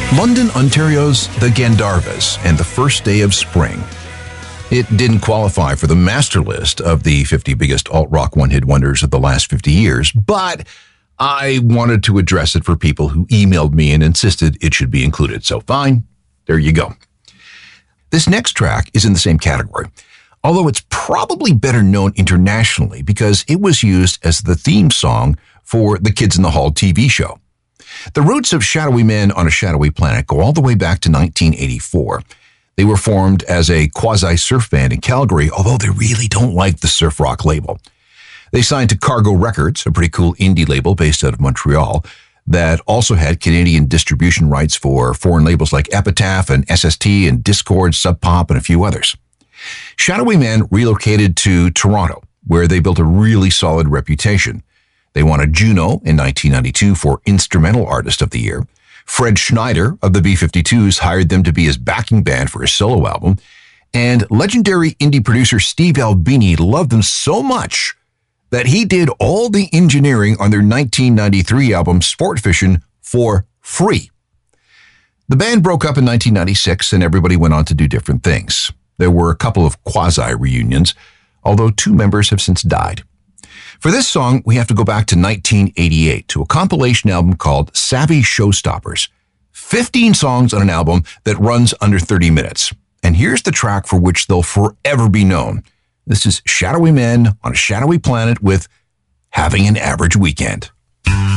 London, Ontario's the Gandharvas and the first day of spring. It didn't qualify for the master list of the 50 biggest alt-rock one-hit wonders of the last 50 years, but I wanted to address it for people who emailed me and insisted it should be included. So fine, there you go. This next track is in the same category, although it's probably better known internationally because it was used as the theme song for the Kids in the Hall TV show. The roots of Shadowy Men on a Shadowy Planet go all the way back to 1984. They were formed as a quasi-surf band in Calgary, although they really don't like the surf rock label. They signed to Cargo Records, a pretty cool indie label based out of Montreal, that also had Canadian distribution rights for foreign labels like Epitaph and SST and Discord, Sub Pop, and a few others. Shadowy Men relocated to Toronto, where they built a really solid reputation. They won a Juno in 1992 for Instrumental Artist of the Year. Fred Schneider of the B-52s hired them to be his backing band for his solo album. And legendary indie producer Steve Albini loved them so much that he did all the engineering on their 1993 album Sport Fishin' for free. The band broke up in 1996 and everybody went on to do different things. There were a couple of quasi-reunions, although 2 members have since died. For this song, we have to go back to 1988 to a compilation album called Savvy Showstoppers. 15 songs on an album that runs under 30 minutes. And here's the track for which they'll forever be known. This is Shadowy Men on a Shadowy Planet with Having an Average Weekend.